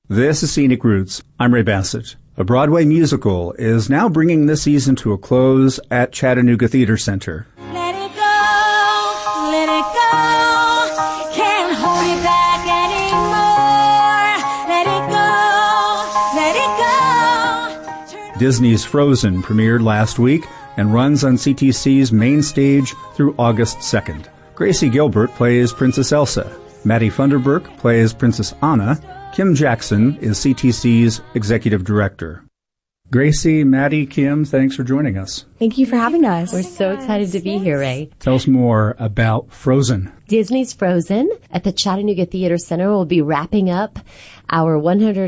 This is Scenic Roots. I'm Ray Bassett. A Broadway musical is now bringing this season to a close at Chattanooga Theater Center. Let it go, can't hold it back anymore. Let it go. Disney's Frozen premiered last week and runs on CTC's main stage through August 2nd. Gracie Gilbert plays Princess Elsa. Maddie Funderburk plays Princess Anna. Kim Jackson is CTC's executive director. Gracie, Maddie, Kim, thanks for joining us. Thank you for having us. We're so excited to be here, Ray. Tell us more about Frozen. Disney's Frozen at the Chattanooga Theater Center will be wrapping up our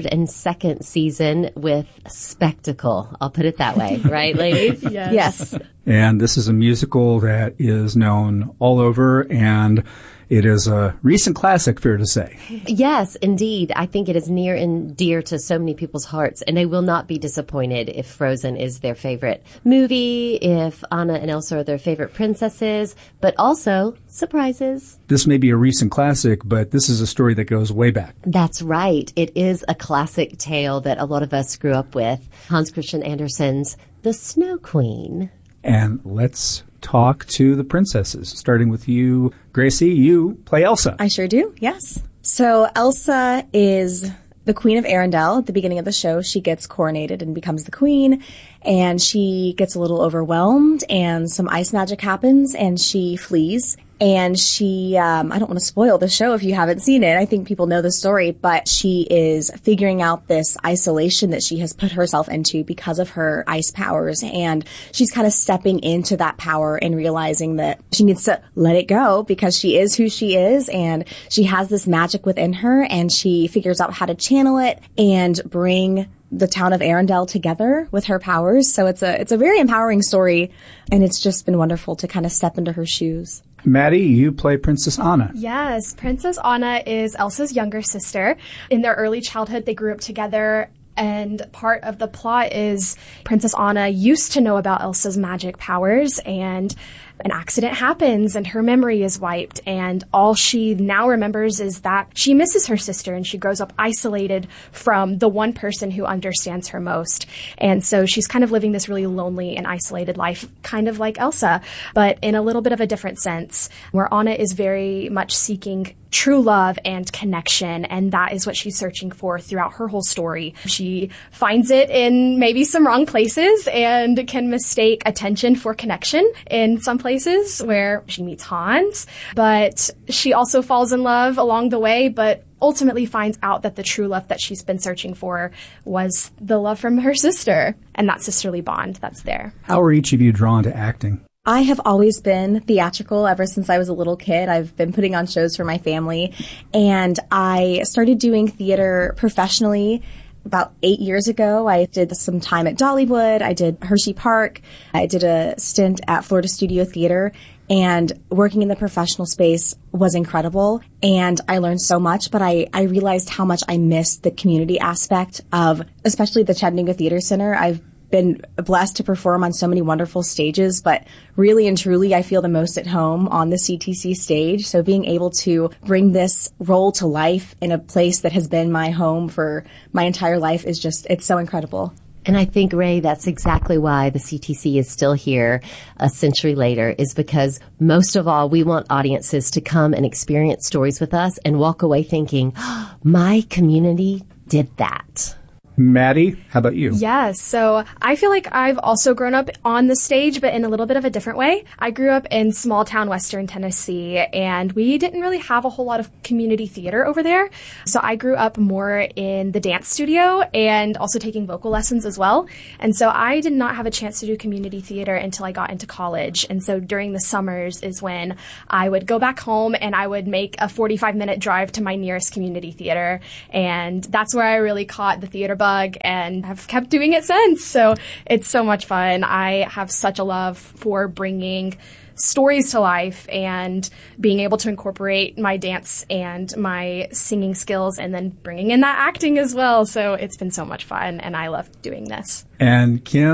102nd season with spectacle. I'll put it that way. Right, ladies? Yes. And this is a musical that is known all over, and it is a recent classic, fair to say. Yes, indeed. I think it is near and dear to so many people's hearts, and they will not be disappointed if Frozen is their favorite movie, if Anna and Elsa are their favorite princesses, but also surprises. This may be a recent classic, but this is a story that goes way back. That's right. It is a classic tale that a lot of us grew up with. Hans Christian Andersen's The Snow Queen. And let's talk to the princesses, starting with you, Gracie. You play Elsa. I sure do, yes. So Elsa is the Queen of Arendelle. At the beginning of the show, she gets coronated and becomes the queen, and she gets a little overwhelmed, and some ice magic happens, and she flees. And she, I don't want to spoil the show if you haven't seen it. I think people know the story, but she is figuring out this isolation that she has put herself into because of her ice powers. And she's kind of stepping into that power and realizing that she needs to let it go because she is who she is. And she has this magic within her, and she figures out how to channel it and bring the town of Arendelle together with her powers. So it's a very empowering story, and it's just been wonderful to kind of step into her shoes. Maddie, you play Princess Anna. Yes, Princess Anna is Elsa's younger sister. In their early childhood, they grew up together, and part of the plot is Princess Anna used to know about Elsa's magic powers, and an accident happens and her memory is wiped, and all she now remembers is that she misses her sister, and she grows up isolated from the one person who understands her most. And so she's kind of living this really lonely and isolated life, kind of like Elsa, but in a little bit of a different sense, where Anna is very much seeking true love and connection, and that is what she's searching for throughout her whole story. She finds it in maybe some wrong places and can mistake attention for connection in some places where she meets Hans, but she also falls in love along the way, but ultimately finds out that the true love that she's been searching for was the love from her sister, and that sisterly bond that's there. How are each of you drawn to acting? I have always been theatrical ever since I was a little kid. I've been putting on shows for my family, and I started doing theater professionally about 8 years ago. I did some time at Dollywood. I did Hershey Park. I did a stint at Florida Studio Theater, and working in the professional space was incredible. And I learned so much, but I realized how much I missed the community aspect of, especially the Chattanooga Theater Center. I've been blessed to perform on so many wonderful stages, but really and truly, I feel the most at home on the CTC stage. So being able to bring this role to life in a place that has been my home for my entire life is just, it's so incredible. And I think, Ray, that's exactly why the CTC is still here a century later, is because most of all, we want audiences to come and experience stories with us and walk away thinking, oh, my community did that. Maddie, how about you? Yes, so I feel like I've also grown up on the stage, but in a little bit of a different way. I grew up in small town Western Tennessee, and we didn't really have a whole lot of community theater over there. So I grew up more in the dance studio and also taking vocal lessons as well. And so I did not have a chance to do community theater until I got into college. And so during the summers is when I would go back home and I would make a 45-minute drive to my nearest community theater. And that's where I really caught the theater bug and have kept doing it since. So it's so much fun. I have such a love for bringing stories to life and being able to incorporate my dance and my singing skills and then bringing in that acting as well. So it's been so much fun, and I love doing this. And Kim,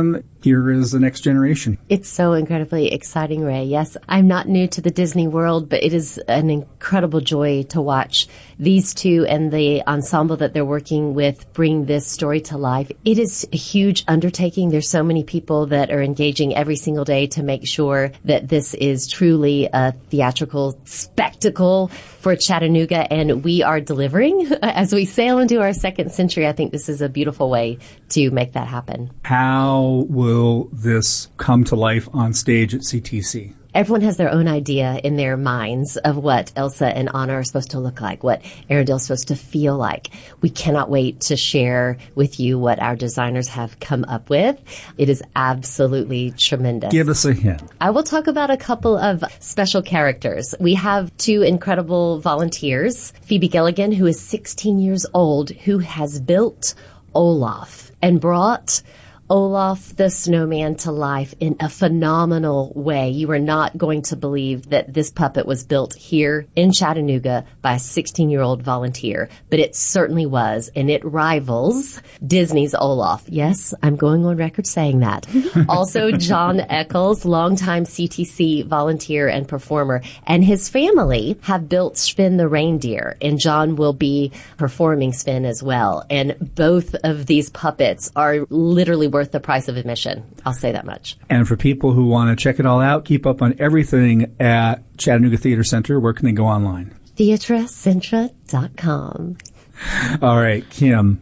here is the next generation. It's so incredibly exciting, Ray. Yes, I'm not new to the Disney world, but it is an incredible joy to watch these two and the ensemble that they're working with bring this story to life. It is a huge undertaking. There's so many people that are engaging every single day to make sure that this is truly a theatrical spectacle for Chattanooga, and we are delivering. As we sail into our second century, I think this is a beautiful way to make that happen. How will this come to life on stage at CTC? Everyone has their own idea in their minds of what Elsa and Anna are supposed to look like, what Arendelle is supposed to feel like. We cannot wait to share with you what our designers have come up with. It is absolutely tremendous. Give us a hint. I will talk about a couple of special characters. We have two incredible volunteers. Phoebe Gilligan, who is 16 years old, who has built Olaf and brought Olaf the snowman to life in a phenomenal way. You are not going to believe that this puppet was built here in Chattanooga by a 16-year-old volunteer, but it certainly was, and it rivals Disney's Olaf. Yes, I'm going on record saying that. Also, John Eccles, longtime CTC volunteer and performer, and his family have built Sven the reindeer, and John will be performing Sven as well. And both of these puppets are literally worth the price of admission. I'll say that much. And for people who want to check it all out, keep up on everything at Chattanooga Theater Center, where can they go online? TheatraCentra.com. All right, Kim,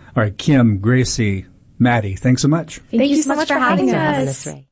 Gracie, Maddie, thanks so much. Thank you so much for having Thanks us. for having us, Ray.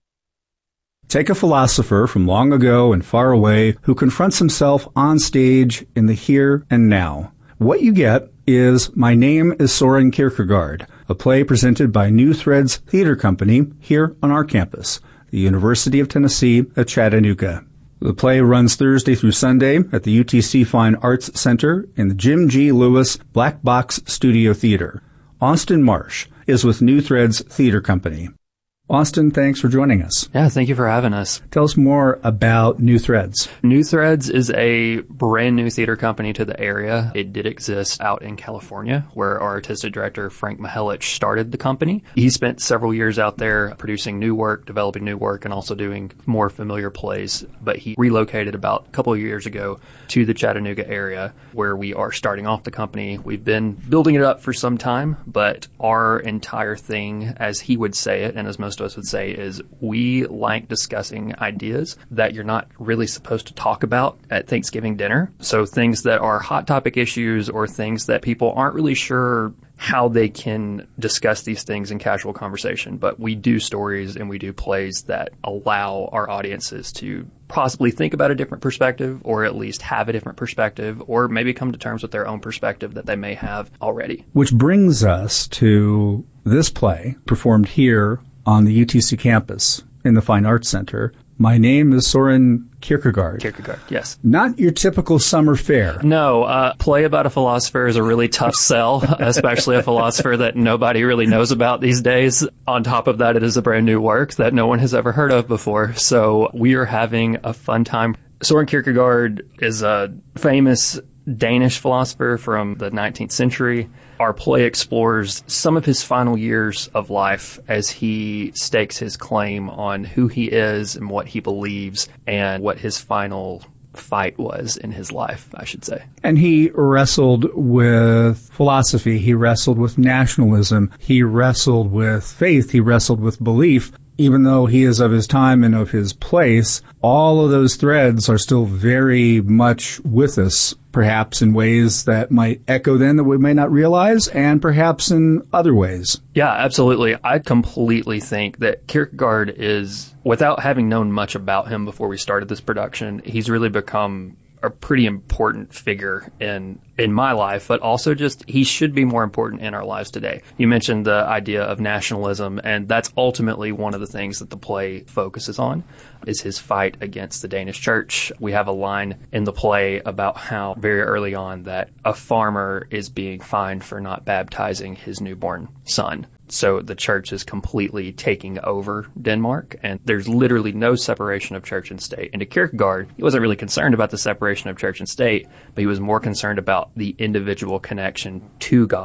Take a philosopher from long ago and far away who confronts himself on stage in the here and now. What you get is My Name is Soren Kierkegaard, a play presented by New Threads Theater Company here on our campus, the University of Tennessee at Chattanooga. The play runs Thursday through Sunday at the UTC Fine Arts Center in the Jim G. Lewis Black Box Studio Theater. Austin Marsh is with New Threads Theater Company. Austin, thanks for joining us. Yeah, thank you for having us. Tell us more about New Threads. New Threads is a brand new theater company to the area. It did exist out in California, where our artistic director, Frank Mihelich, started the company. He spent several years out there producing new work, developing new work, and also doing more familiar plays. But he relocated about a couple of years ago to the Chattanooga area, where we are starting off the company. We've been building it up for some time, but our entire thing, as he would say it, and as most of us would say, is we like discussing ideas that you're not really supposed to talk about at Thanksgiving dinner. So things that are hot topic issues or things that people aren't really sure how they can discuss these things in casual conversation. But we do stories and we do plays that allow our audiences to possibly think about a different perspective, or at least have a different perspective, or maybe come to terms with their own perspective that they may have already. Which brings us to this play performed here on the UTC campus in the Fine Arts Center. My Name is Soren Kierkegaard. Kierkegaard, yes. Not your typical summer fare. No, play about a philosopher is a really tough sell, especially a philosopher that nobody really knows about these days. On top of that, it is a brand new work that no one has ever heard of before. So we are having a fun time. Soren Kierkegaard is a famous Danish philosopher from the 19th century. Our play explores some of his final years of life as he stakes his claim on who he is and what he believes and what his final fight was in his life, I should say. And he wrestled with philosophy. He wrestled with nationalism. He wrestled with faith. He wrestled with belief. Even though he is of his time and of his place, all of those threads are still very much with us, perhaps in ways that might echo then that we may not realize, and perhaps in other ways. Yeah, absolutely. I completely think that Kierkegaard is, without having known much about him before we started this production, he's really become a pretty important figure in my life, but also just he should be more important in our lives today. You mentioned the idea of nationalism, and that's ultimately one of the things that the play focuses on, is his fight against the Danish church. We have a line in the play about how very early on that a farmer is being fined for not baptizing his newborn son. So the church is completely taking over Denmark, and there's literally no separation of church and state. And to Kierkegaard, he wasn't really concerned about the separation of church and state, but he was more concerned about the individual connection to God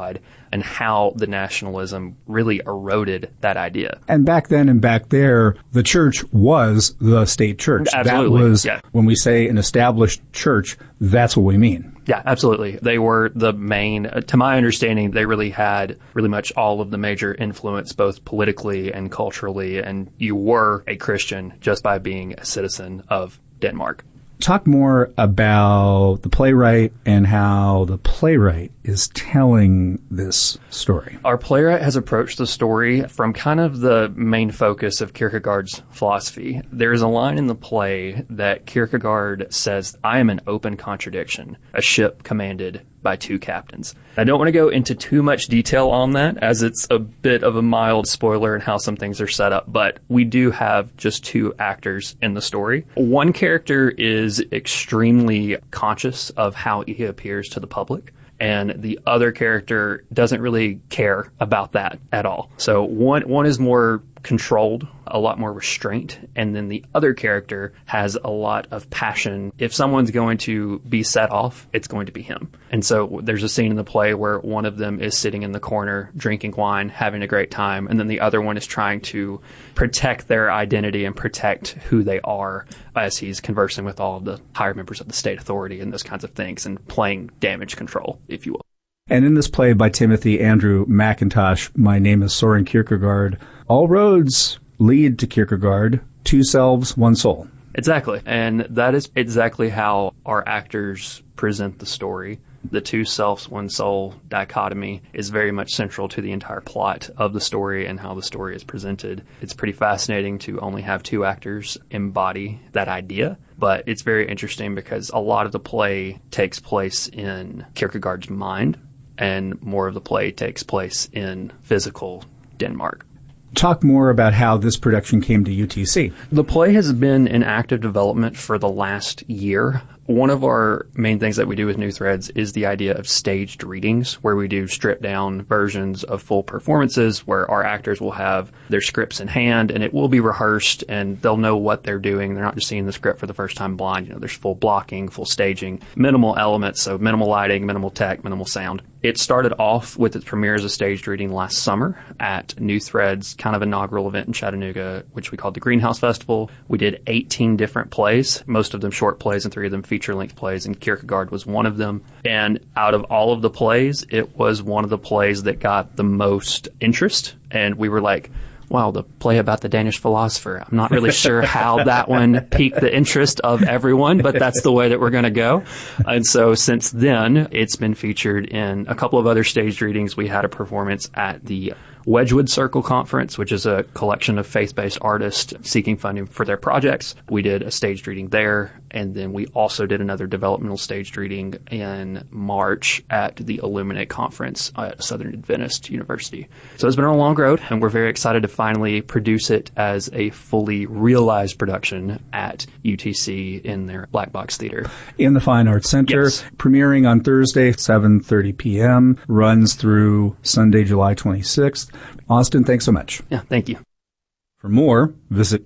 and how the nationalism really eroded that idea. And back then and back there, the church was the state church. Absolutely. That was, yeah. When we say an established church, that's what we mean. Yeah, absolutely. They were the main, to my understanding, they really had really much all of the major influence, both politically and culturally, and you were a Christian just by being a citizen of Denmark. Talk more about the playwright and how the playwright is telling this story. Our playwright has approached the story from kind of the main focus of Kierkegaard's philosophy. There's a line in the play that Kierkegaard says, "I am an open contradiction, a ship commanded by two captains." I don't want to go into too much detail on that, as it's a bit of a mild spoiler in how some things are set up, but we do have just two actors in the story. One character is extremely conscious of how he appears to the public, and the other character doesn't really care about that at all. So one is more controlled, a lot more restraint, and then the other character has a lot of passion. If someone's going to be set off, it's going to be him. And so there's a scene in the play where one of them is sitting in the corner drinking wine, having a great time, and then the other one is trying to protect their identity and protect who they are as he's conversing with all of the higher members of the state authority and those kinds of things, and playing damage control, if you will. And in this play by Timothy Andrew McIntosh, My Name is Soren Kierkegaard, all roads lead to Kierkegaard, two selves, one soul. Exactly. And that is exactly how our actors present the story. The two selves, one soul dichotomy is very much central to the entire plot of the story and how the story is presented. It's pretty fascinating to only have two actors embody that idea, but it's very interesting because a lot of the play takes place in Kierkegaard's mind, and more of the play takes place in physical Denmark. Talk more about how this production came to UTC. The play has been in active development for the last year. One of our main things that we do with New Threads is the idea of staged readings, where we do stripped down versions of full performances where our actors will have their scripts in hand and it will be rehearsed and they'll know what they're doing. They're not just seeing the script for the first time blind. You know, there's full blocking, full staging, minimal elements, so minimal lighting, minimal tech, minimal sound. It started off with its premiere as a staged reading last summer at New Threads' kind of inaugural event in Chattanooga, which we called the Greenhouse Festival. We did 18 different plays, most of them short plays and 3 of them feature-length plays, and Kierkegaard was one of them. And out of all of the plays, it was one of the plays that got the most interest. And we were like, wow, the play about the Danish philosopher. I'm not really sure how that one piqued the interest of everyone, but that's the way that we're going to go. And so since then, it's been featured in a couple of other staged readings. We had a performance at the Wedgwood Circle Conference, which is a collection of faith-based artists seeking funding for their projects. We did a staged reading there, and then we also did another developmental staged reading in March at the Illuminate Conference at Southern Adventist University. So it's been a long road, and we're very excited to finally produce it as a fully realized production at UTC in their Black Box Theater. In the Fine Arts Center, Yes. Premiering on Thursday, 7:30 p.m., runs through Sunday, July 26th. Austin, thanks so much. Yeah, thank you. For more, visit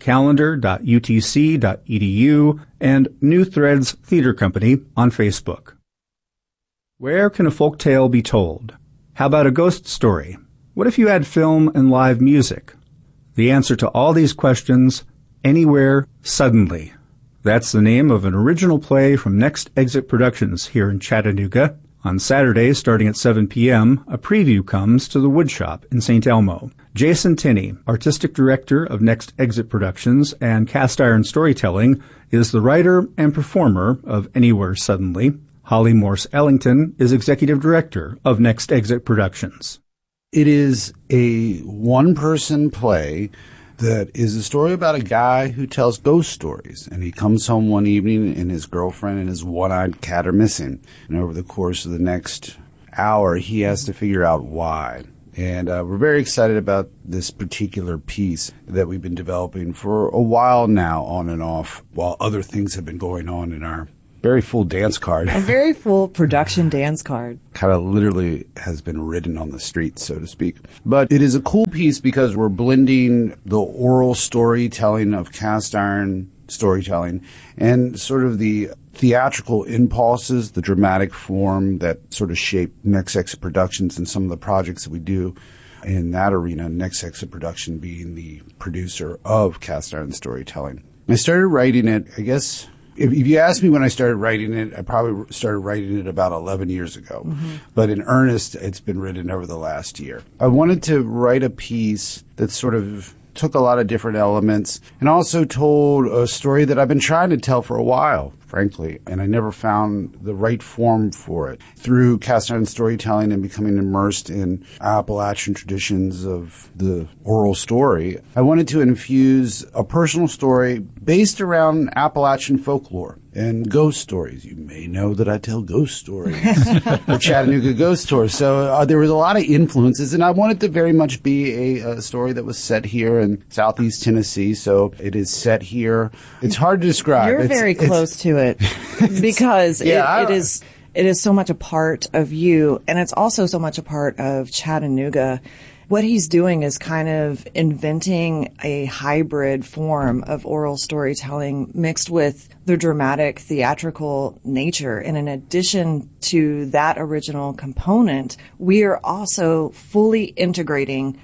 calendar.utc.edu and New Threads Theater Company on Facebook. Where can a folktale be told? How about a ghost story? What if you had film and live music? The answer to all these questions, Anywhere, Suddenly. That's the name of an original play from Next Exit Productions here in Chattanooga. On Saturday, starting at 7 p.m., a preview comes to the Woodshop in St. Elmo. Jason Tinney, artistic director of Next Exit Productions and Cast Iron Storytelling, is the writer and performer of Anywhere Suddenly. Holly Morse Ellington is executive director of Next Exit Productions. It is a one-person play that is a story about a guy who tells ghost stories. And he comes home one evening and his girlfriend and his one-eyed cat are missing. And over the course of the next hour, he has to figure out why. And we're very excited about this particular piece that we've been developing for a while now, on and off, while other things have been going on in our very full dance card. A very full production dance card. Kind of literally has been written on the streets, so to speak. But it is a cool piece because we're blending the oral storytelling of cast iron storytelling and sort of the theatrical impulses, the dramatic form that sort of shaped Next Exit Productions and some of the projects that we do in that arena, Next Exit Production being the producer of Cast Iron Storytelling. I started writing it, I guess, if you ask me when I started writing it, I probably started writing it about 11 years ago. Mm-hmm. But in earnest, it's been written over the last year. I wanted to write a piece that sort of took a lot of different elements and also told a story that I've been trying to tell for a while, frankly, and I never found the right form for it. Through cast iron storytelling and becoming immersed in Appalachian traditions of the oral story, I wanted to infuse a personal story based around Appalachian folklore and ghost stories. You may know that I tell ghost stories, the Chattanooga ghost tour. So there was a lot of influences, and I wanted to very much be a story that was set here in Southeast Tennessee. So it is set here. It's hard to describe. You're very close to it because it is so much a part of you, and it's also so much a part of Chattanooga. What he's doing is kind of inventing a hybrid form of oral storytelling mixed with the dramatic theatrical nature. And in addition to that original component, we are also fully integrating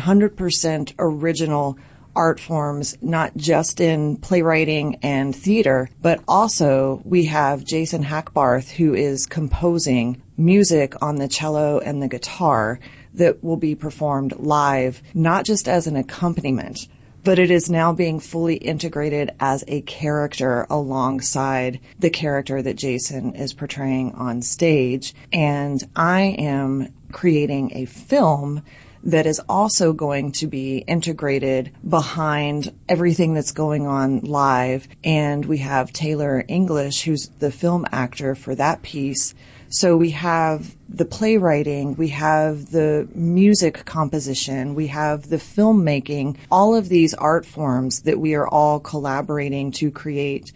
100% original art forms, not just in playwriting and theater, but also we have Jason Hackbarth, who is composing music on the cello and the guitar that will be performed live, not just as an accompaniment, but it is now being fully integrated as a character alongside the character that Jason is portraying on stage. And I am creating a film that is also going to be integrated behind everything that's going on live. And we have Taylor English, who's the film actor for that piece. So we have the playwriting, we have the music composition, we have the filmmaking, all of these art forms that we are all collaborating to create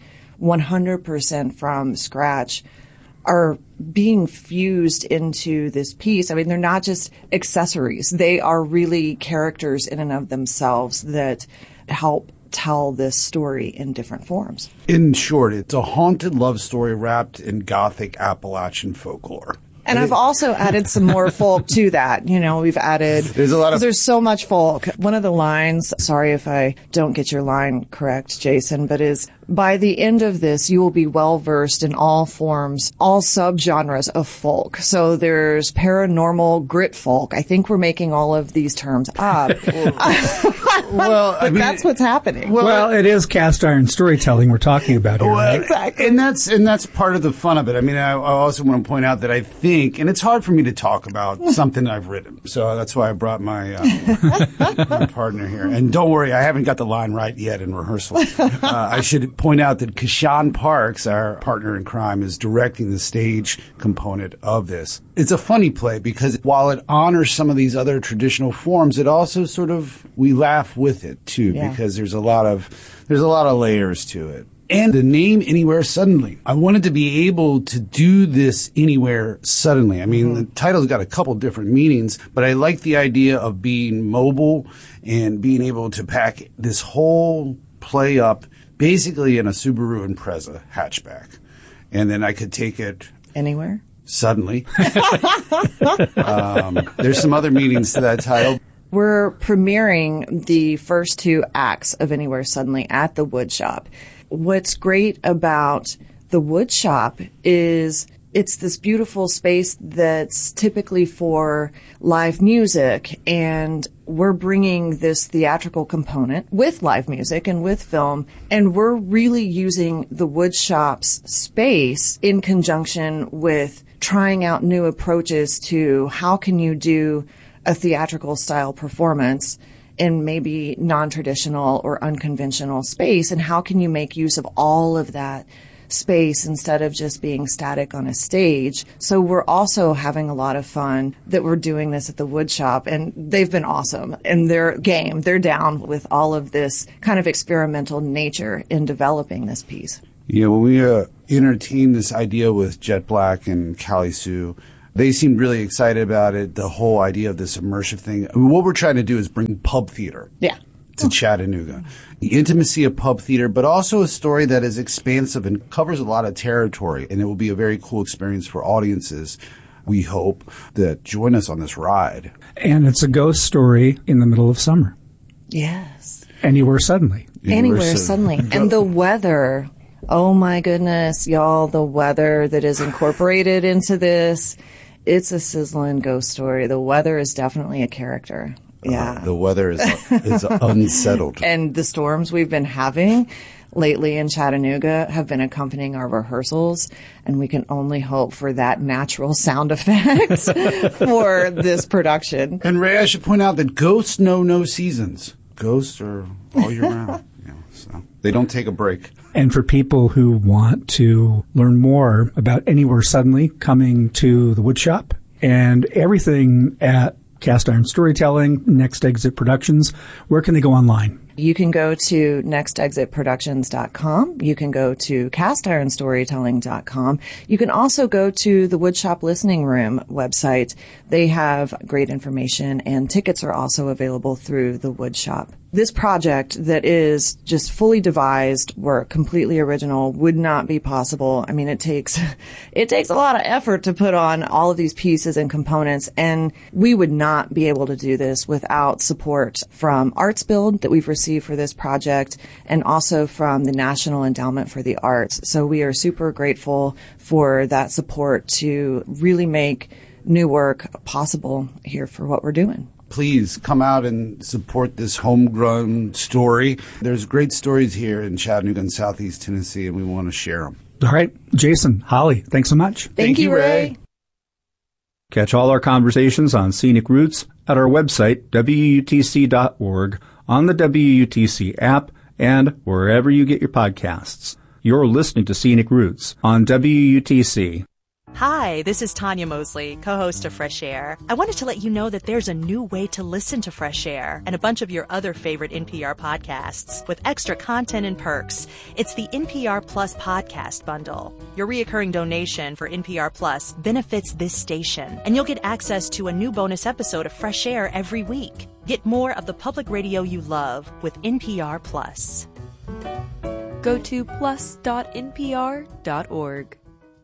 100% from scratch are being fused into this piece. I mean, they're not just accessories. They are really characters in and of themselves that help tell this story in different forms. In short, it's a haunted love story wrapped in Gothic Appalachian folklore. And I've also added some more folk to that. You know, we've added, there's so much folk. One of the lines, sorry if I don't get your line correct, Jason, but is, by the end of this, you will be well versed in all forms, all subgenres of folk. So there's paranormal grit folk. I think we're making all of these terms up. Well, I mean, that's what's happening. Well, it is cast iron storytelling we're talking about here, right? Exactly. And that's part of the fun of it. I mean, I also want to point out that I think, and it's hard for me to talk about something I've written, so that's why I brought my my partner here. And don't worry, I haven't got the line right yet in rehearsal. I should point out that Kashan Parks, our partner in crime, is directing the stage component of this. It's a funny play because while it honors some of these other traditional forms, it also sort of, we laugh with it too, because there's a lot of layers to it. And the name Anywhere Suddenly. I wanted to be able to do this anywhere suddenly. I mean, the title's got a couple different meanings, but I like the idea of being mobile and being able to pack this whole play up basically in a Subaru Impreza hatchback. And then I could take it anywhere suddenly. There's some other meanings to that title. We're premiering the first two acts of Anywhere Suddenly at the Woodshop. What's great about the Woodshop is it's this beautiful space that's typically for live music, and we're bringing this theatrical component with live music and with film, and we're really using the Woodshop's space in conjunction with trying out new approaches to how can you do a theatrical style performance in maybe non-traditional or unconventional space, and how can you make use of all of that space instead of just being static on a stage. So we're also having a lot of fun that we're doing this at the Woodshop, and they've been awesome, and they're game. They're down with all of this kind of experimental nature in developing this piece. Yeah, when we entertained this idea with Jet Black and Callie Sue, they seemed really excited about it, the whole idea of this immersive thing. I mean, what we're trying to do is bring pub theater to Chattanooga. The intimacy of pub theater, but also a story that is expansive and covers a lot of territory. And it will be a very cool experience for audiences, we hope, that join us on this ride. And it's a ghost story in the middle of summer. Yes. Anywhere suddenly. Anywhere suddenly. And the weather. Oh my goodness, y'all, the weather that is incorporated into this. It's a sizzling ghost story. The weather is definitely a character. Yeah. The weather is unsettled. And the storms we've been having lately in Chattanooga have been accompanying our rehearsals, and we can only hope for that natural sound effect for this production. And Ray, I should point out that ghosts know no seasons. Ghosts are all year round. So they don't take a break. And for people who want to learn more about Anywhere Suddenly, coming to the Woodshop and everything at Cast Iron Storytelling, Next Exit Productions, where can they go online? You can go to nextexitproductions.com. You can go to castironstorytelling.com. You can also go to the Woodshop Listening Room website. They have great information, and tickets are also available through the Woodshop. This project that is just fully devised work, completely original, would not be possible. I mean, it takes a lot of effort to put on all of these pieces and components, and we would not be able to do this without support from Arts Build that we've received for this project, and also from the National Endowment for the Arts. So we are super grateful for that support to really make new work possible here for what we're doing. Please come out and support this homegrown story. There's great stories here in Chattanooga and Southeast Tennessee, and we want to share them. All right. Jason, Holly, thanks so much. Thank you, Ray. Catch all our conversations on Scenic Roots at our website, WUTC.org, on the WUTC app, and wherever you get your podcasts. You're listening to Scenic Roots on WUTC. Hi, this is Tanya Mosley, co-host of Fresh Air. I wanted to let you know that there's a new way to listen to Fresh Air and a bunch of your other favorite NPR podcasts with extra content and perks. It's the NPR Plus podcast bundle. Your reoccurring donation for NPR Plus benefits this station, and you'll get access to a new bonus episode of Fresh Air every week. Get more of the public radio you love with NPR Plus. Go to plus.npr.org.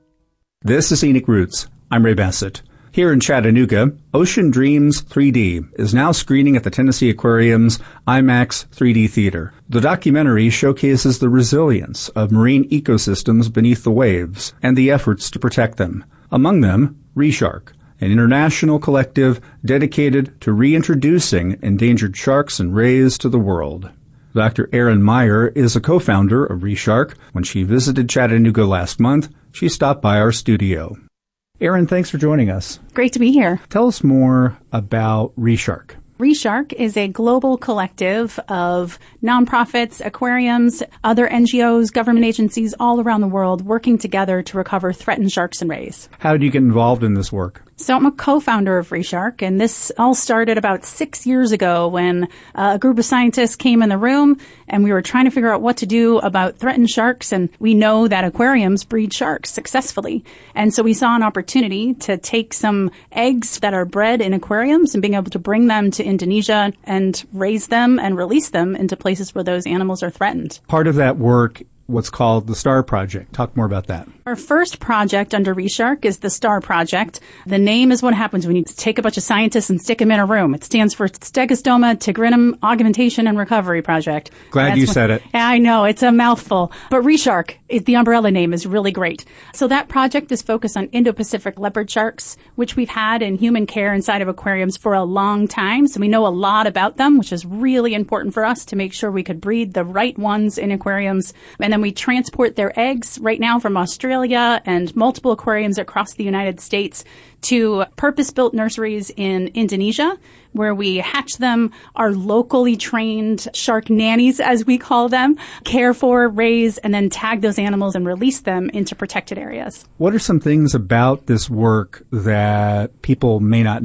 This is Scenic Roots. I'm Ray Bassett. Here in Chattanooga, Ocean Dreams 3D is now screening at the Tennessee Aquarium's IMAX 3D Theater. The documentary showcases the resilience of marine ecosystems beneath the waves and the efforts to protect them. Among them, ReShark, an international collective dedicated to reintroducing endangered sharks and rays to the world. Dr. Erin Meyer is a co-founder of ReShark. When she visited Chattanooga last month, she stopped by our studio. Erin, thanks for joining us. Great to be here. Tell us more about ReShark. ReShark is a global collective of nonprofits, aquariums, other NGOs, government agencies all around the world working together to recover threatened sharks and rays. How did you get involved in this work? So I'm a co-founder of ReShark, and this all started about 6 years ago when a group of scientists came in the room and we were trying to figure out what to do about threatened sharks, and we know that aquariums breed sharks successfully. And so we saw an opportunity to take some eggs that are bred in aquariums and being able to bring them to Indonesia and raise them and release them into places where those animals are threatened. Part of that work, what's called the STAR Project. Talk more about that. Our first project under ReShark is the STAR Project. The name is what happens when you take a bunch of scientists and stick them in a room. It stands for Stegostoma tigrinum Augmentation and Recovery Project. Glad you said it. I know, it's a mouthful. But ReShark, the umbrella name is really great. So that project is focused on Indo-Pacific leopard sharks, which we've had in human care inside of aquariums for a long time. So we know a lot about them, which is really important for us to make sure we could breed the right ones in aquariums. And then we transport their eggs right now from Australia and multiple aquariums across the United States to purpose-built nurseries in Indonesia, where we hatch them. Our locally trained shark nannies, as we call them, care for, raise, and then tag those animals and release them into protected areas. What are some things about this work that people may not know?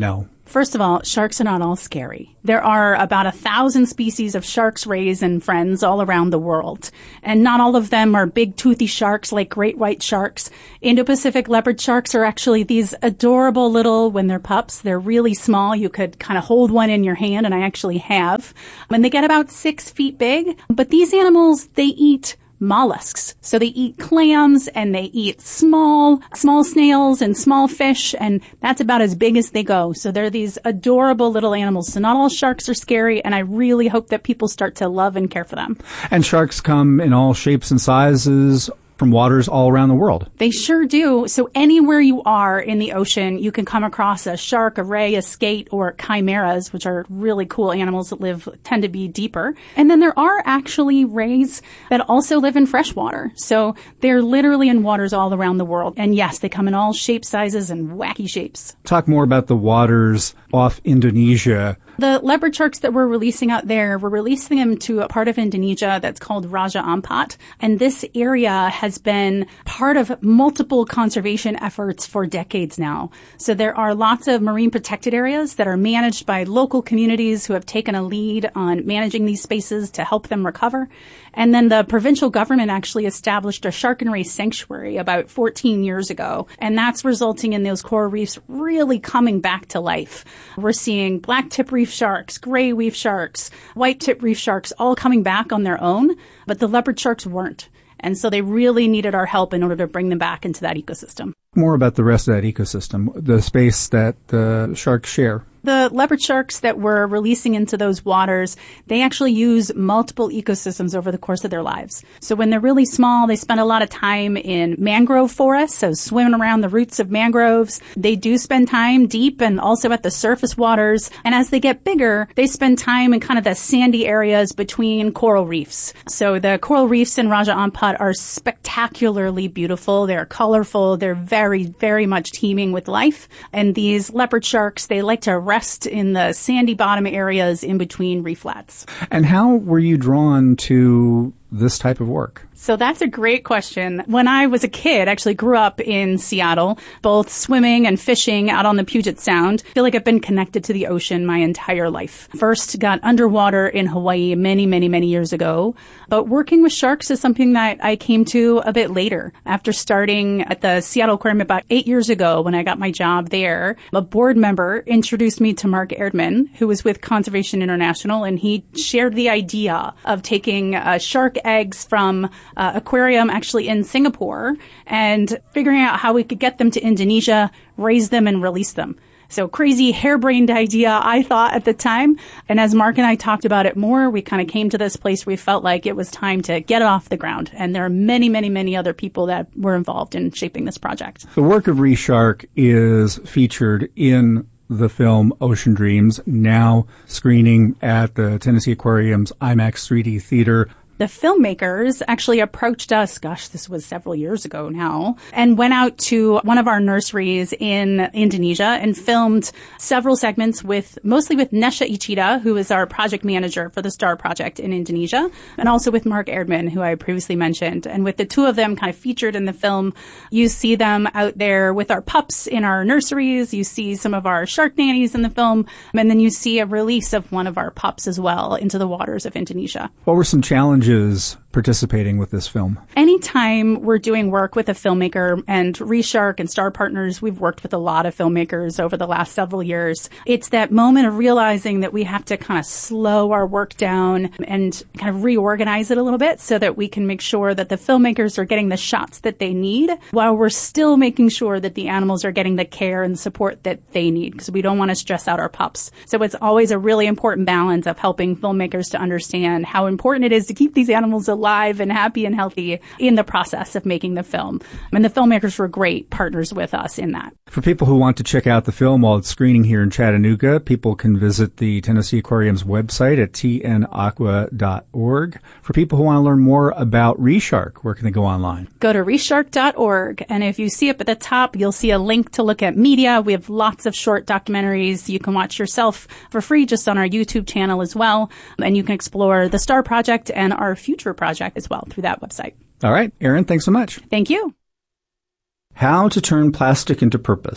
First of all, sharks are not all scary. There are about 1,000 species of sharks, rays, and friends all around the world. And not all of them are big toothy sharks like great white sharks. Indo-Pacific leopard sharks are actually these adorable little, when they're pups, they're really small. You could kind of hold one in your hand, and I actually have. And they get about 6 feet big. But these animals, they eat mollusks. So they eat clams and they eat small snails and small fish, and that's about as big as they go. So they're these adorable little animals. So not all sharks are scary, and I really hope that people start to love and care for them. And sharks come in all shapes and sizes from waters all around the world. They sure do. So anywhere you are in the ocean, you can come across a shark, a ray, a skate, or chimeras, which are really cool animals that tend to be deeper. And then there are actually rays that also live in freshwater. So they're literally in waters all around the world. And yes, they come in all shapes, sizes, and wacky shapes. Talk more about the waters off Indonesia. The leopard sharks that we're releasing out there, we're releasing them to a part of Indonesia that's called Raja Ampat. And this area has been part of multiple conservation efforts for decades now. So there are lots of marine protected areas that are managed by local communities who have taken a lead on managing these spaces to help them recover. And then the provincial government actually established a shark and ray sanctuary about 14 years ago. And that's resulting in those coral reefs really coming back to life. We're seeing black tip reef sharks, gray reef sharks, white tip reef sharks all coming back on their own, but the leopard sharks weren't. And so they really needed our help in order to bring them back into that ecosystem. More about the rest of that ecosystem, the space that the sharks share. The leopard sharks that we're releasing into those waters, they actually use multiple ecosystems over the course of their lives. So when they're really small, they spend a lot of time in mangrove forests, so swimming around the roots of mangroves. They do spend time deep and also at the surface waters. And as they get bigger, they spend time in kind of the sandy areas between coral reefs. So the coral reefs in Raja Ampat are spectacularly beautiful. They're colorful. They're very, very much teeming with life. And these leopard sharks, they like to rest in the sandy bottom areas in between reef flats. And how were you drawn to this type of work? So that's a great question. When I was a kid, I actually grew up in Seattle, both swimming and fishing out on the Puget Sound. I feel like I've been connected to the ocean my entire life. First got underwater in Hawaii many, many, many years ago. But working with sharks is something that I came to a bit later. After starting at the Seattle Aquarium about 8 years ago when I got my job there, a board member introduced me to Mark Erdman, who was with Conservation International, and he shared the idea of taking shark eggs from aquarium actually in Singapore and figuring out how we could get them to Indonesia, raise them, and release them. So crazy, harebrained idea, I thought at the time. And as Mark and I talked about it more, we kind of came to this place where we felt like it was time to get it off the ground. And there are many, many, many other people that were involved in shaping this project. The work of ReShark is featured in the film Ocean Dreams, now screening at the Tennessee Aquarium's IMAX 3D Theater. The filmmakers actually approached us, this was several years ago now, and went out to one of our nurseries in Indonesia and filmed several segments mostly with Nesha Ichida, who is our project manager for the STAR project in Indonesia, and also with Mark Erdman, who I previously mentioned. And with the two of them kind of featured in the film, you see them out there with our pups in our nurseries, you see some of our shark nannies in the film, and then you see a release of one of our pups as well into the waters of Indonesia. What were some challenges participating with this film? Anytime we're doing work with a filmmaker, and ReShark and Star Partners, we've worked with a lot of filmmakers over the last several years. It's that moment of realizing that we have to kind of slow our work down and kind of reorganize it a little bit so that we can make sure that the filmmakers are getting the shots that they need while we're still making sure that the animals are getting the care and support that they need, because we don't want to stress out our pups. So it's always a really important balance of helping filmmakers to understand how important it is to keep these animals alive and happy and healthy in the process of making the film. And the filmmakers were great partners with us in that. For people who want to check out the film while it's screening here in Chattanooga, people can visit the Tennessee Aquarium's website at tnaqua.org. For people who want to learn more about ReShark, where can they go online? Go to reshark.org, and if you see up at the top, you'll see a link to look at media. We have lots of short documentaries you can watch yourself for free just on our YouTube channel as well, and you can explore the STAR project and our future project as well through that website. All right, Erin, thanks so much. Thank you. How to Turn Plastic into Purpose,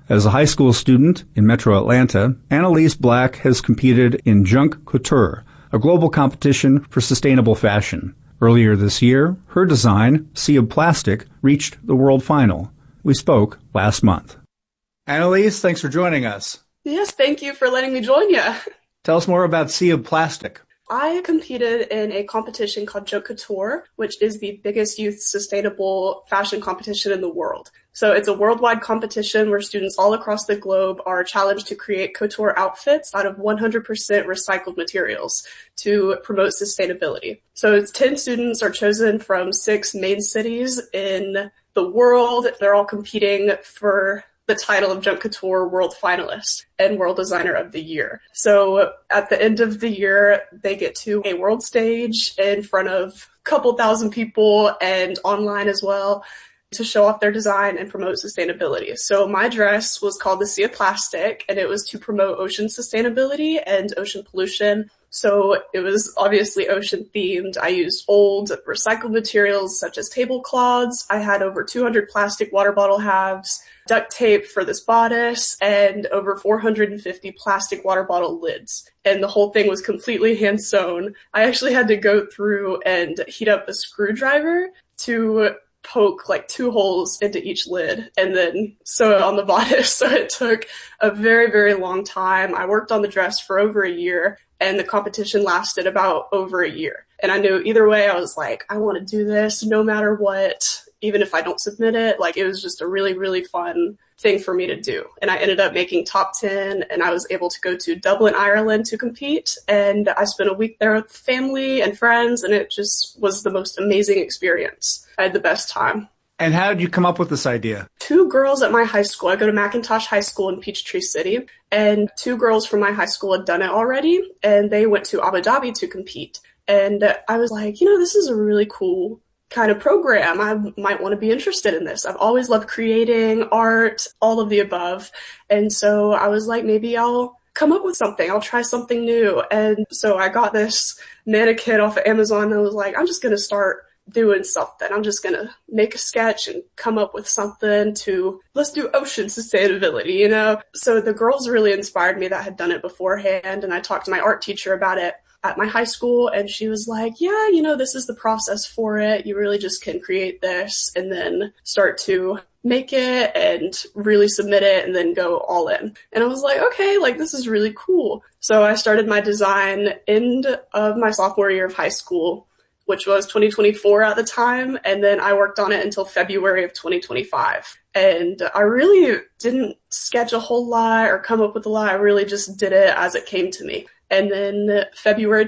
As a high school student in Metro Atlanta, Annalise Black has competed in Junk Couture, a global competition for sustainable fashion. Earlier this year, her design, Sea of Plastic, reached the world final. We spoke last month. Annalise, thanks for joining us. Yes, thank you for letting me join you. Tell us more about Sea of Plastic. I competed in a competition called Junk Couture, which is the biggest youth sustainable fashion competition in the world. So it's a worldwide competition where students all across the globe are challenged to create couture outfits out of 100% recycled materials to promote sustainability. So it's 10 students are chosen from 6 main cities in the world. They're all competing for the title of Junk Couture World Finalist and World Designer of the Year. So at the end of the year, they get to a world stage in front of a couple thousand people and online as well to show off their design and promote sustainability. So my dress was called the Sea of Plastic, and it was to promote ocean sustainability and ocean pollution. So it was obviously ocean themed. I used old recycled materials such as tablecloths. I had over 200 plastic water bottle halves, duct tape for this bodice, and over 450 plastic water bottle lids. And the whole thing was completely hand sewn. I actually had to go through and heat up a screwdriver to poke like 2 holes into each lid and then sew it on the bodice. So it took a very, very long time. I worked on the dress for over a year, and the competition lasted about over a year. And I knew either way, I was like, I want to do this no matter what, even if I don't submit it. Like, it was just a really, really fun thing for me to do. And I ended up making top 10, and I was able to go to Dublin, Ireland to compete. And I spent a week there with family and friends, and it just was the most amazing experience. I had the best time. And how did you come up with this idea? 2 girls at my high school. I go to McIntosh High School in Peachtree City, and 2 girls from my high school had done it already, and they went to Abu Dhabi to compete. And I was like, this is a really cool kind of program. I might want to be interested in this. I've always loved creating art, all of the above. And so I was like, maybe I'll come up with something. I'll try something new. And so I got this mannequin off of Amazon and was like, I'm just going to start doing something. I'm just going to make a sketch and come up with something let's do ocean sustainability, So the girls really inspired me that had done it beforehand. And I talked to my art teacher about it at my high school, and she was like, yeah, this is the process for it. You really just can create this and then start to make it and really submit it and then go all in. And I was like, okay, this is really cool. So I started my design end of my sophomore year of high school, which was 2024 at the time. And then I worked on it until February of 2025. And I really didn't sketch a whole lot or come up with a lot. I really just did it as it came to me. And then February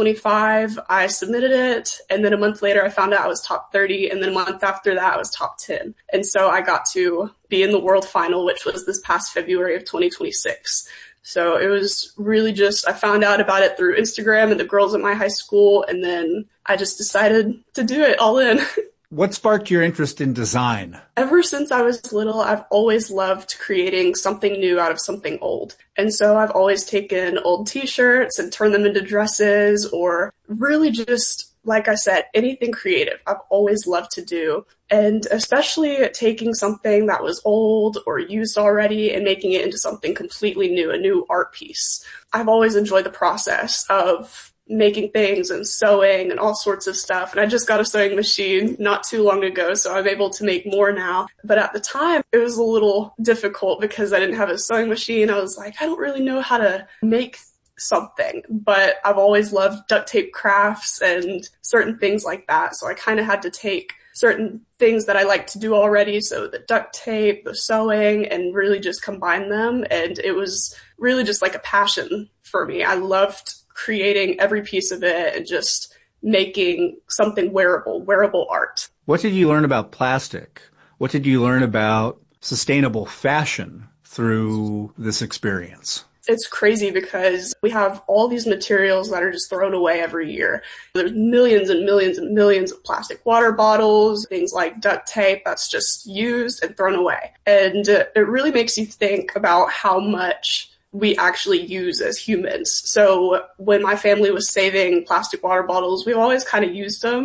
2025, I submitted it. And then a month later, I found out I was top 30. And then a month after that, I was top 10. And so I got to be in the world final, which was this past February of 2026. So it was really I found out about it through Instagram and the girls at my high school. And then I just decided to do it all in. What sparked your interest in design? Ever since I was little, I've always loved creating something new out of something old. And so I've always taken old t-shirts and turned them into dresses, or really just, like I said, anything creative I've always loved to do. And especially taking something that was old or used already and making it into something completely new, a new art piece. I've always enjoyed the process of making things and sewing and all sorts of stuff. And I just got a sewing machine not too long ago, so I'm able to make more now. But at the time, it was a little difficult because I didn't have a sewing machine. I was like, I don't really know how to make something, but I've always loved duct tape crafts and certain things like that. So I kind of had to take certain things that I like to do already, so the duct tape, the sewing, and really just combine them. And it was really just like a passion for me. I loved creating every piece of it and just making something wearable art. What did you learn about plastic? What did you learn about sustainable fashion through this experience? It's crazy because we have all these materials that are just thrown away every year. There's millions and millions and millions of plastic water bottles, things like duct tape that's just used and thrown away. And it really makes you think about how much we actually use as humans. So when my family was saving plastic water bottles, we've always kind of used them,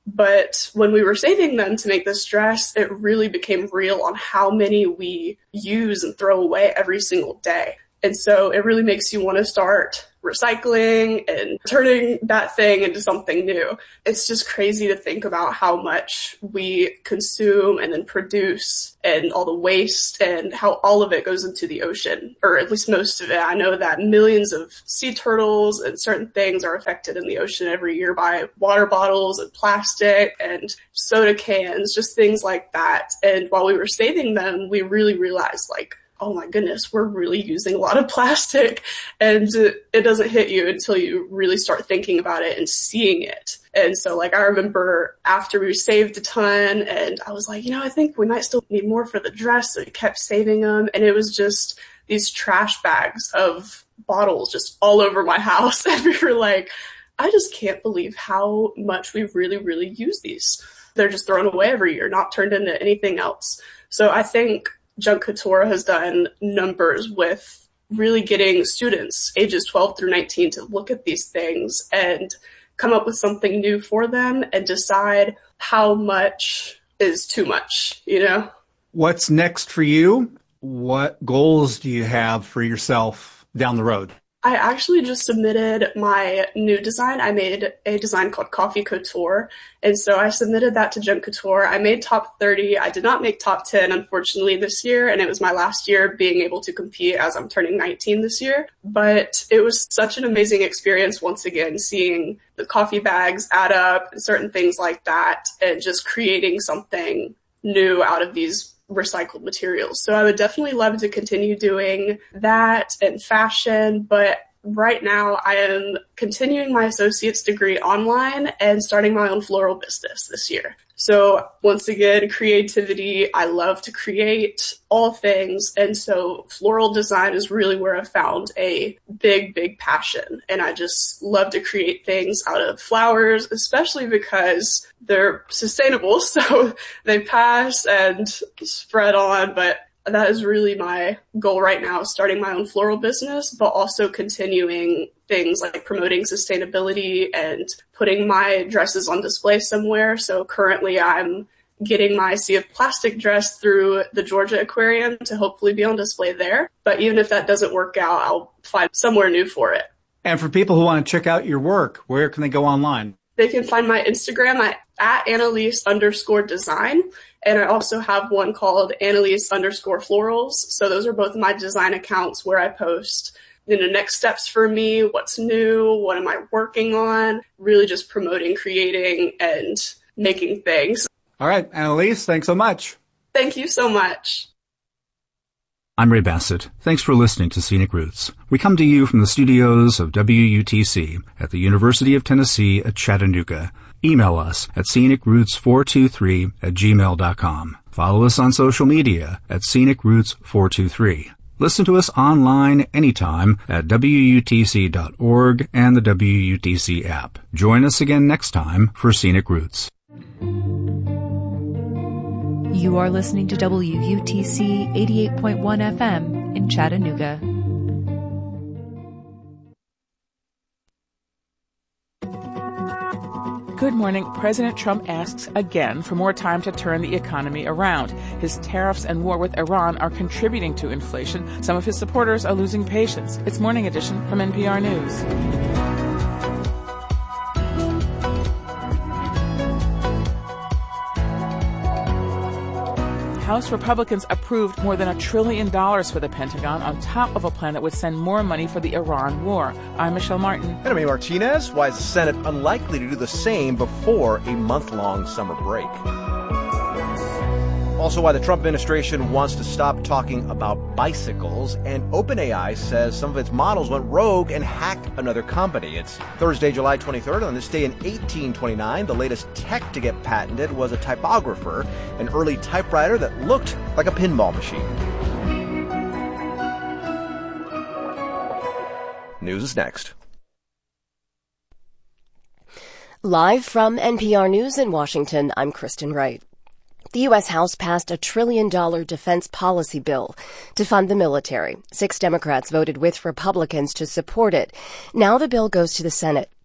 But when we were saving them to make this dress, it really became real on how many we use and throw away every single day. And so it really makes you want to start recycling and turning that thing into something new. It's just crazy to think about how much we consume and then produce and all the waste and how all of it goes into the ocean, or at least most of it. I know that millions of sea turtles and certain things are affected in the ocean every year by water bottles and plastic and soda cans, just things like that. And while we were saving them, we really realized, like, oh my goodness, we're really using a lot of plastic, and it doesn't hit you until you really start thinking about it and seeing it. And so, like, I remember after we saved a ton, and I was like, I think we might still need more for the dress, so we kept saving them, and it was just these trash bags of bottles just all over my house, and we were like, I just can't believe how much we really, really use these. They're just thrown away every year, not turned into anything else. So I think Junk Couture has done numbers with really getting students ages 12 through 19 to look at these things and come up with something new for them and decide how much is too much, What's next for you? What goals do you have for yourself down the road? I actually just submitted my new design. I made a design called Coffee Couture, and so I submitted that to Junk Couture. I made top 30. I did not make top 10, unfortunately, this year, and it was my last year being able to compete as I'm turning 19 this year. But it was such an amazing experience, once again, seeing the coffee bags add up and certain things like that, and just creating something new out of these recycled materials. So I would definitely love to continue doing that and fashion, but right now I am continuing my associate's degree online and starting my own floral business this year. So once again, creativity. I love to create all things. And so floral design is really where I found a big, big passion. And I just love to create things out of flowers, especially because they're sustainable. So they pass and spread on. But that is really my goal right now, starting my own floral business, but also continuing things like promoting sustainability and putting my dresses on display somewhere. So currently I'm getting my Sea of Plastic dress through the Georgia Aquarium to hopefully be on display there. But even if that doesn't work out, I'll find somewhere new for it. And for people who want to check out your work, where can they go online? They can find my Instagram at Annalise_design. And I also have one called Annalise_florals. So those are both my design accounts where I post, next steps for me, what's new, what am I working on, really just promoting, creating, and making things. All right, Annalise, thanks so much. Thank you so much. I'm Ray Bassett. Thanks for listening to Scenic Roots. We come to you from the studios of WUTC at the University of Tennessee at Chattanooga. Email us at scenicroots423@gmail.com. Follow us on social media at scenicroots423. Listen to us online anytime at WUTC.org and the WUTC app. Join us again next time for Scenic Roots. You are listening to WUTC 88.1 FM in Chattanooga. Good morning. President Trump asks again for more time to turn the economy around. His tariffs and war with Iran are contributing to inflation. Some of his supporters are losing patience. It's Morning Edition from NPR News. House Republicans approved more than $1 trillion for the Pentagon on top of a plan that would send more money for the Iran war. I'm Michelle Martin. And I'm Amy Martinez. Why is the Senate unlikely to do the same before a month-long summer break? Also, why the Trump administration wants to stop talking about bicycles, and OpenAI says some of its models went rogue and hacked another company. It's Thursday, July 23rd. On this day in 1829, the latest tech to get patented was a typographer, an early typewriter that looked like a pinball machine. News is next. Live from NPR News in Washington, I'm Kristen Wright. The U.S. House passed a $1 trillion defense policy bill to fund the military. 6 Democrats voted with Republicans to support it. Now the bill goes to the Senate.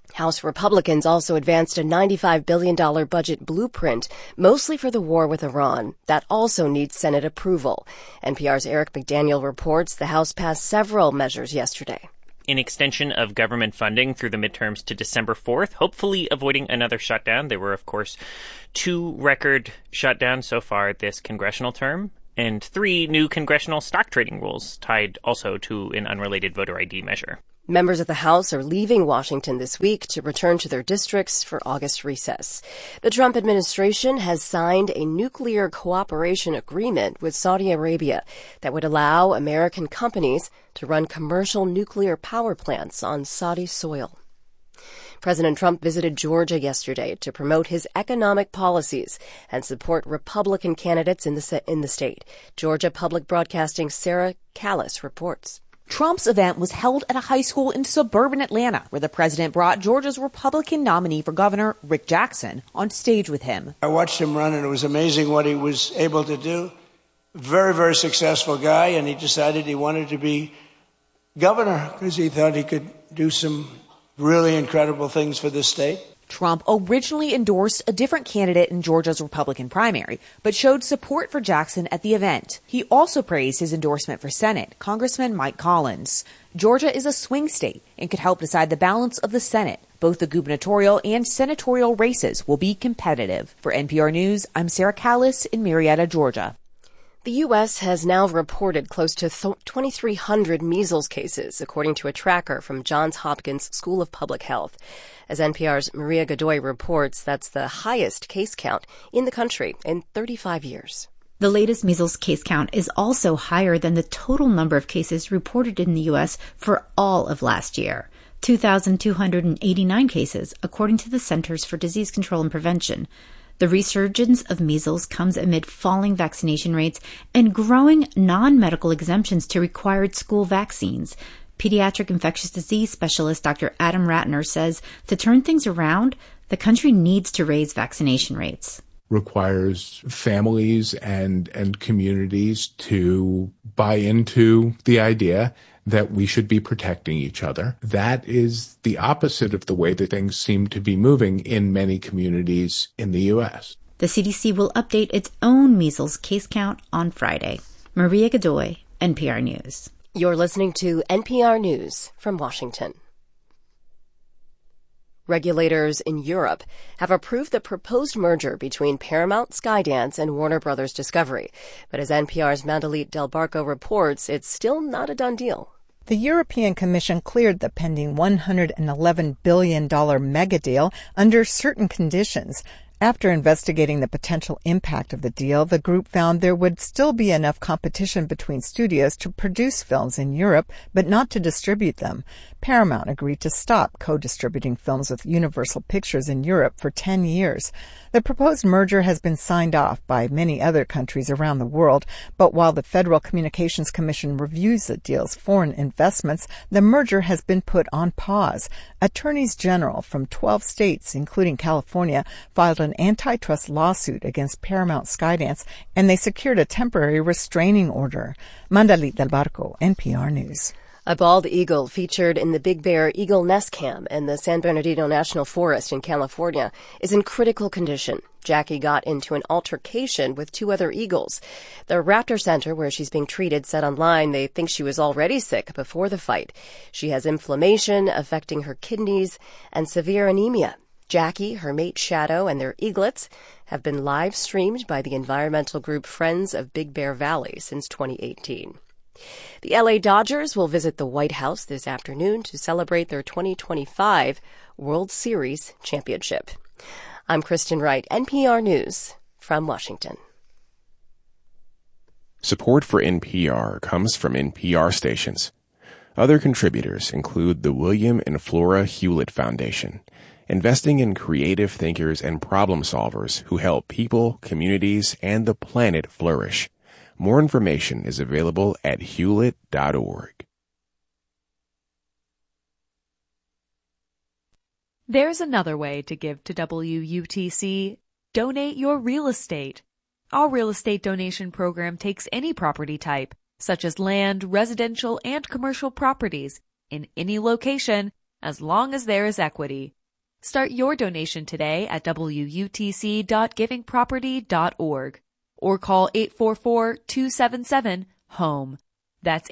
House Republicans also advanced a $95 billion budget blueprint, mostly for the war with Iran. That also needs Senate approval. NPR's Eric McDaniel reports the House passed several measures yesterday. An extension of government funding through the midterms to December 4th, hopefully avoiding another shutdown. There were, of course, 2 record shutdowns so far this congressional term, and 3 new congressional stock trading rules tied also to an unrelated voter ID measure. Members of the House are leaving Washington this week to return to their districts for August recess. The Trump administration has signed a nuclear cooperation agreement with Saudi Arabia that would allow American companies to run commercial nuclear power plants on Saudi soil. President Trump visited Georgia yesterday to promote his economic policies and support Republican candidates in the state. Georgia Public Broadcasting's Sarah Callis reports. Trump's event was held at a high school in suburban Atlanta, where the president brought Georgia's Republican nominee for governor, Rick Jackson, on stage with him. I watched him run, and it was amazing what he was able to do. Very, very successful guy, and he decided he wanted to be governor because he thought he could do some really incredible things for this state. Trump originally endorsed a different candidate in Georgia's Republican primary, but showed support for Jackson at the event. He also praised his endorsement for Senate, Congressman Mike Collins. Georgia is a swing state and could help decide the balance of the Senate. Both the gubernatorial and senatorial races will be competitive. For NPR News, I'm Sarah Callis in Marietta, Georgia. The U.S. has now reported close to 2,300 measles cases, according to a tracker from Johns Hopkins School of Public Health. As NPR's Maria Godoy reports, that's the highest case count in the country in 35 years. The latest measles case count is also higher than the total number of cases reported in the U.S. for all of last year, 2,289 cases, according to the Centers for Disease Control and Prevention. The resurgence of measles comes amid falling vaccination rates and growing non-medical exemptions to required school vaccines. Pediatric infectious disease specialist Dr. Adam Ratner says to turn things around, the country needs to raise vaccination rates. Requires families and communities to buy into the idea that we should be protecting each other. That is the opposite of the way that things seem to be moving in many communities in the U.S. The CDC will update its own measles case count on Friday. Maria Godoy, NPR News. You're listening to NPR News from Washington. Regulators in Europe have approved the proposed merger between Paramount, Skydance, and Warner Brothers Discovery. But as NPR's Mandalit Del Barco reports, it's still not a done deal. The European Commission cleared the pending $111 billion mega deal under certain conditions. After investigating the potential impact of the deal, the group found there would still be enough competition between studios to produce films in Europe, but not to distribute them. Paramount agreed to stop co-distributing films with Universal Pictures in Europe for 10 years. The proposed merger has been signed off by many other countries around the world, but while the Federal Communications Commission reviews the deal's foreign investments, the merger has been put on pause. Attorneys general from 12 states, including California, filed an antitrust lawsuit against Paramount Skydance, and they secured a temporary restraining order. Mandalit Del Barco, NPR News. A bald eagle featured in the Big Bear Eagle Nest Cam in the San Bernardino National Forest in California is in critical condition. Jackie got into an altercation with 2 other eagles. The Raptor Center, where she's being treated, said online they think she was already sick before the fight. She has inflammation affecting her kidneys and severe anemia. Jackie, her mate Shadow, and their eaglets have been live streamed by the environmental group Friends of Big Bear Valley since 2018. The LA Dodgers will visit the White House this afternoon to celebrate their 2025 World Series championship. I'm Kristen Wright, NPR News from Washington. Support for NPR comes from NPR stations. Other contributors include the William and Flora Hewlett Foundation, investing in creative thinkers and problem solvers who help people, communities, and the planet flourish. More information is available at hewlett.org. There's another way to give to WUTC. Donate your real estate. Our real estate donation program takes any property type, such as land, residential, and commercial properties, in any location, as long as there is equity. Start your donation today at wutc.givingproperty.org or call 844-277-HOME. That's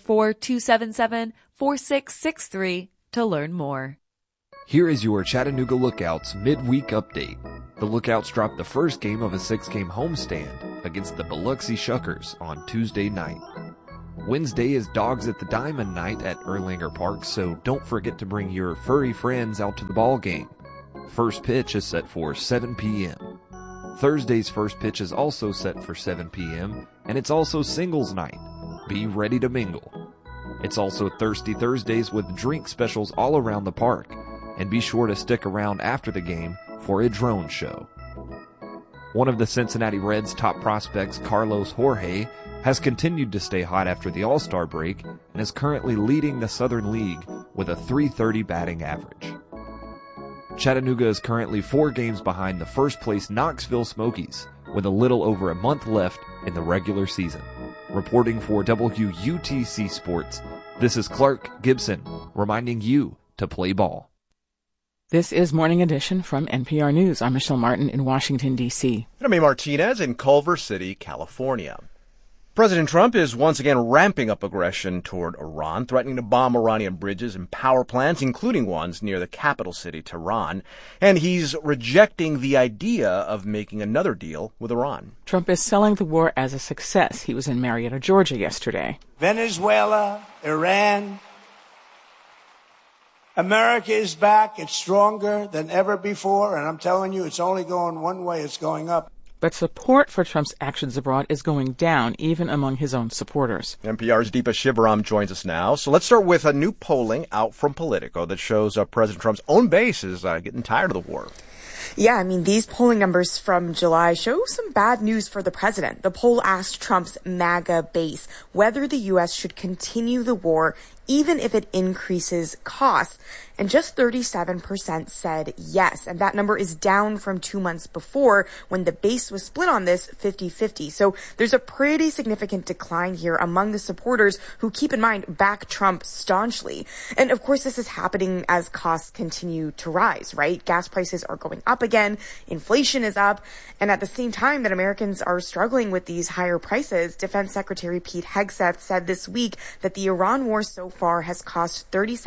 844-277-4663 to learn more. Here is your Chattanooga Lookouts midweek update. The Lookouts dropped the first game of a 6-game homestand against the Biloxi Shuckers on Tuesday night. Wednesday is Dogs at the Diamond night at Erlanger Park, so don't forget to bring your furry friends out to the ball game. First pitch is set for 7 p.m. Thursday's first pitch is also set for 7 p.m., and it's also singles night. Be ready to mingle. It's also Thirsty Thursdays with drink specials all around the park, and be sure to stick around after the game for a drone show. One of the Cincinnati Reds' top prospects, Carlos Jorge, has continued to stay hot after the All-Star break and is currently leading the Southern League with a .330 batting average. Chattanooga is currently 4 games behind the first-place Knoxville Smokies, with a little over a month left in the regular season. Reporting for WUTC Sports, this is Clark Gibson, reminding you to play ball. This is Morning Edition from NPR News. I'm Michelle Martin in Washington, D.C. And I'm A. Martinez in Culver City, California. President Trump is once again ramping up aggression toward Iran, threatening to bomb Iranian bridges and power plants, including ones near the capital city, Tehran. And he's rejecting the idea of making another deal with Iran. Trump is selling the war as a success. He was in Marietta, Georgia yesterday. Venezuela, Iran, America is back. It's stronger than ever before. And I'm telling you, it's only going one way. It's going up. But support for Trump's actions abroad is going down, even among his own supporters. NPR's Deepa Shivaram joins us now. So let's start with a new polling out from Politico that shows President Trump's own base is getting tired of the war. Yeah, I mean, these polling numbers from July show some bad news for the president. The poll asked Trump's MAGA base whether the U.S. should continue the war even if it increases costs. And just 37% said yes. And that number is down from 2 months before when the base was split on this 50-50. So there's a pretty significant decline here among the supporters who, keep in mind, back Trump staunchly. And of course, this is happening as costs continue to rise, right? Gas prices are going up again. Inflation is up. And at the same time that Americans are struggling with these higher prices, Defense Secretary Pete Hegseth said this week that the Iran war so far has cost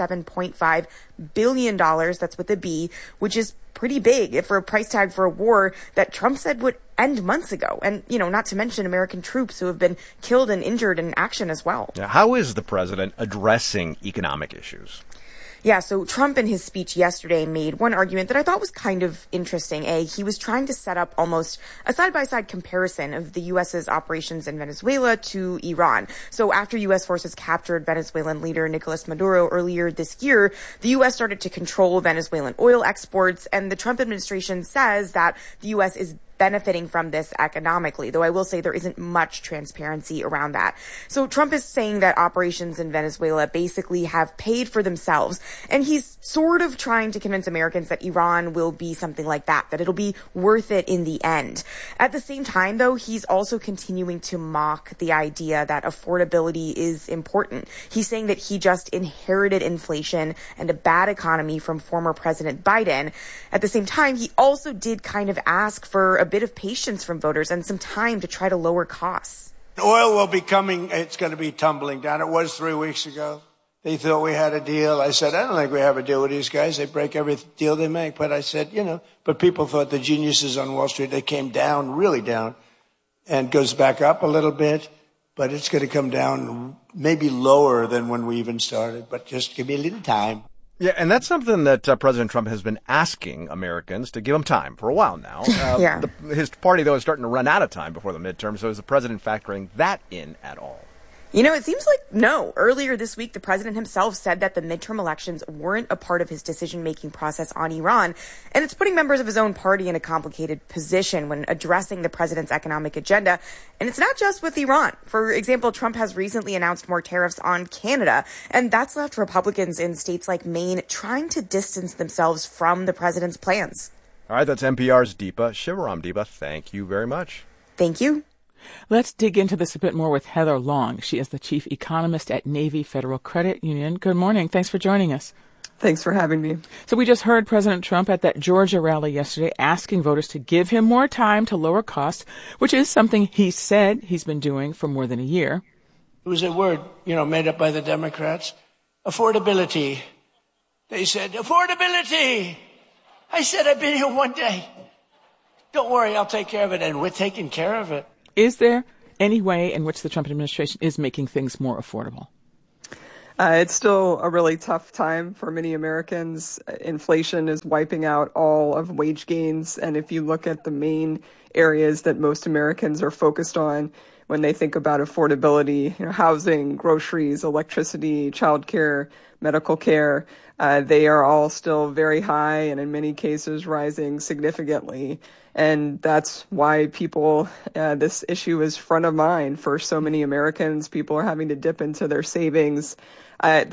$37.5 billion, that's with a B, which is pretty big for a price tag for a war that Trump said would end months ago. And, not to mention American troops who have been killed and injured in action as well. Now, how is the president addressing economic issues? Yeah, so Trump in his speech yesterday made one argument that I thought was kind of interesting. He was trying to set up almost a side-by-side comparison of the U.S.'s operations in Venezuela to Iran. So after U.S. forces captured Venezuelan leader Nicolas Maduro earlier this year, the U.S. started to control Venezuelan oil exports, and the Trump administration says that the U.S. is benefiting from this economically, though I will say there isn't much transparency around that. So Trump is saying that operations in Venezuela basically have paid for themselves, and he's sort of trying to convince Americans that Iran will be something like that it'll be worth it in the end. At the same time, though, he's also continuing to mock the idea that affordability is important. He's saying that he just inherited inflation and a bad economy from former President Biden. At the same time, he also did kind of ask for a bit of patience from voters and some time to try to lower costs. Oil will be coming. It's going to be tumbling down. It was 3 weeks ago. They thought we had a deal. I said, I don't think we have a deal with these guys. They break every deal they make. But I said, but people thought the geniuses on Wall Street, they came down, really down, and goes back up a little bit. But it's going to come down maybe lower than when we even started. But just give me a little time. Yeah, and that's something that President Trump has been asking Americans to give him time for a while now. Yeah. His party, though, is starting to run out of time before the midterm, so is the president factoring that in at all? It seems like no. Earlier this week, the president himself said that the midterm elections weren't a part of his decision-making process on Iran, and it's putting members of his own party in a complicated position when addressing the president's economic agenda. And it's not just with Iran. For example, Trump has recently announced more tariffs on Canada, and that's left Republicans in states like Maine trying to distance themselves from the president's plans. All right, that's NPR's Deepa Shivaram. Deepa, thank you very much. Thank you. Let's dig into this a bit more with Heather Long. She is the chief economist at Navy Federal Credit Union. Good morning. Thanks for joining us. Thanks for having me. So we just heard President Trump at that Georgia rally yesterday asking voters to give him more time to lower costs, which is something he said he's been doing for more than a year. It was a word, made up by the Democrats. Affordability. They said, affordability. I said, I've been here one day. Don't worry, I'll take care of it. And we're taking care of it. Is there any way in which the Trump administration is making things more affordable? It's still a really tough time for many Americans. Inflation is wiping out all of wage gains. And if you look at the main areas that most Americans are focused on when they think about affordability, housing, groceries, electricity, childcare, medical care, they are all still very high and in many cases rising significantly. And that's why this issue is front of mind for so many Americans. People are having to dip into their savings. The